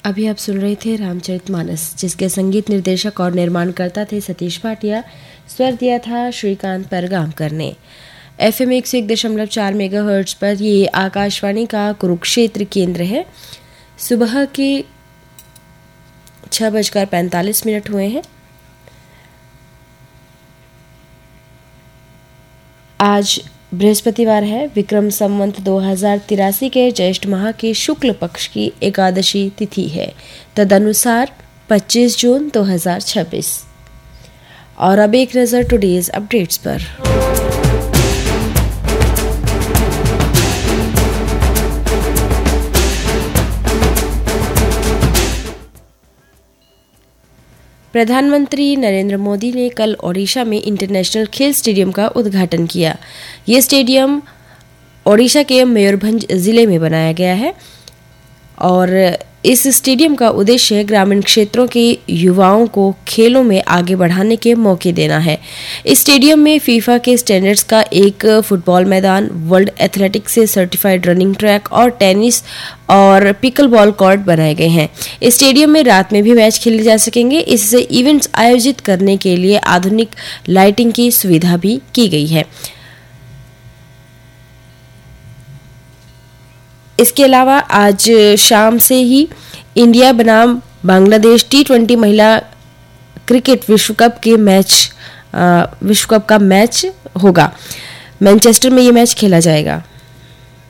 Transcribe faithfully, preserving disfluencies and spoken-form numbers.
अभी आप सुन रहे थे रामचरितमानस, जिसके संगीत निर्देशक और निर्माणकर्ता थे सतीश भाटिया। स्वर दिया था श्रीकांत परगामकर ने। एफ एम एक सौ एक दशमलव चार मेगा हर्ट्ज पर ये आकाशवाणी का कुरुक्षेत्र केंद्र है। सुबह के छः बजकर पैंतालीस मिनट हुए हैं। आज बृहस्पतिवार है। विक्रम संवत दो हजार तिरासी के ज्येष्ठ माह के शुक्ल पक्ष की एकादशी तिथि है। तदनुसार पच्चीस जून दो हजार छब्बीस। और अब एक नज़र टुडेज अपडेट्स पर। प्रधानमंत्री नरेंद्र मोदी ने कल ओडिशा में इंटरनेशनल खेल स्टेडियम का उद्घाटन किया। ये स्टेडियम ओडिशा के मयूरभंज जिले में बनाया गया है और इस स्टेडियम का उद्देश्य ग्रामीण क्षेत्रों के युवाओं को खेलों में आगे बढ़ाने के मौके देना है। इस स्टेडियम में फीफा के स्टैंडर्ड्स का एक फुटबॉल मैदान, वर्ल्ड एथलेटिक्स से सर्टिफाइड रनिंग ट्रैक और टेनिस और पिकल बॉल कोर्ट बनाए गए हैं। इस स्टेडियम में रात में भी मैच खेले जा सकेंगे। इससे इवेंट्स आयोजित करने के लिए आधुनिक लाइटिंग की सुविधा भी की गई है। इसके अलावा आज शाम से ही इंडिया बनाम बांग्लादेश टी ट्वेंटी महिला क्रिकेट विश्व कप के मैच विश्व कप का मैच होगा। मैनचेस्टर में ये मैच खेला जाएगा।